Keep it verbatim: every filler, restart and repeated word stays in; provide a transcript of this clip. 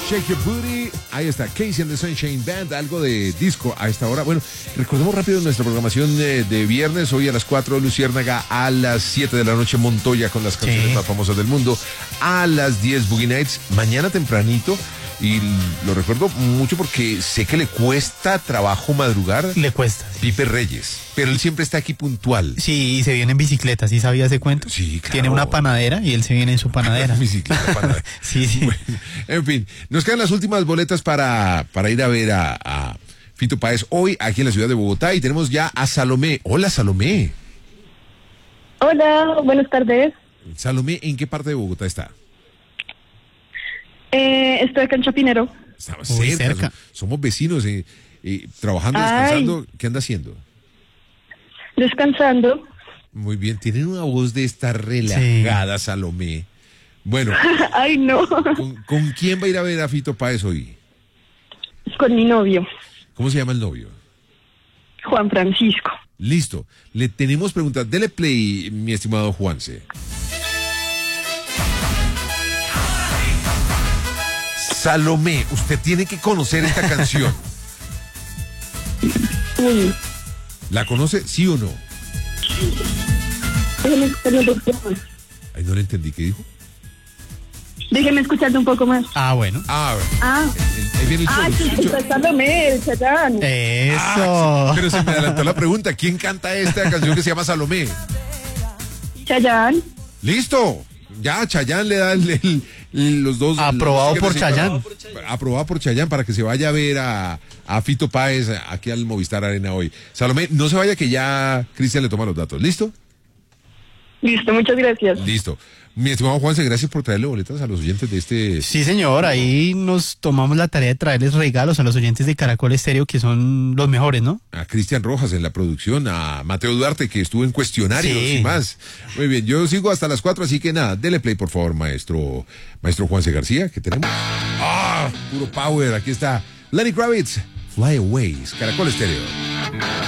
Shake Your Booty. Ahí está, Casey and the Sunshine Band, algo de disco a esta hora. Bueno, recordemos rápido nuestra programación de, de viernes. Hoy a las cuatro, Luciérnaga. A las siete de la noche, Montoya con las canciones sí. más famosas del mundo. A las diez, Boogie Nights. Mañana tempranito. Y lo recuerdo mucho porque sé que le cuesta trabajo madrugar. Le cuesta. Sí. Pipe Reyes. Pero él siempre está aquí puntual. Sí, y se viene en bicicleta, ¿sí sabía ese cuento? Sí, claro. Tiene una panadera y él se viene en su panadera. Bicicleta, panadera. sí, sí. Bueno, en fin, nos quedan las últimas boletas para, para ir a ver a, a Fito Páez hoy aquí en la ciudad de Bogotá. Y tenemos ya a Salomé. Hola, Salomé. Hola, buenas tardes. Salomé, ¿en qué parte de Bogotá está? Eh, estoy acá en Chapinero. Estamos Muy cerca, cerca. Somos, somos vecinos, eh, eh, trabajando, Ay. descansando. ¿Qué anda haciendo? Descansando. Muy bien, tienen una voz de estar relajada, sí. Salomé. Bueno, ay no. ¿con, ¿con quién va a ir a ver a Fito Páez hoy? Con mi novio, ¿Cómo se llama el novio? Juan Francisco. Listo, le tenemos preguntas. Dele play, mi estimado Juanse. Salomé, usted tiene que conocer esta canción. Uy, ¿La conoce, sí o no? déjeme escuchar un poco más. Ay, no le entendí, ¿qué dijo? Déjeme escucharte un poco más. Ah, bueno. Ah, Ah, ahí viene el ah, sí, choro. está Salomé, el Chayán. Eso. Ah, pero se me adelantó la pregunta. ¿Quién canta esta canción que se llama Salomé? Chayán. ¡Listo! Ya, Chayán le da el, el- el- los dos... Aprobado los- por Chayán. Aprobado por Chayán para que se vaya a ver a, a Fito Páez aquí al Movistar Arena hoy. Salomé, no se vaya que ya Cristian le toma los datos. ¿Listo? Listo, muchas gracias. Listo. Mi estimado Juanse, gracias por traerle boletas a los oyentes de este... Sí, señor, ahí nos tomamos la tarea de traerles regalos a los oyentes de Caracol Estéreo, que son los mejores, ¿no? A Cristian Rojas en la producción, a Mateo Duarte, que estuvo en cuestionarios Sí. y más. Muy bien, yo sigo hasta las cuatro, así que nada, dele play, por favor, maestro, maestro Juanse García, que tenemos. ¡Ah! Puro power, aquí está Lenny Kravitz, Fly Away, Caracol Estéreo.